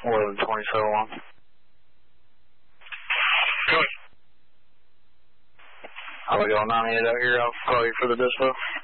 11:20 Good. I'll go 98 out here. I'll call you for the dispo.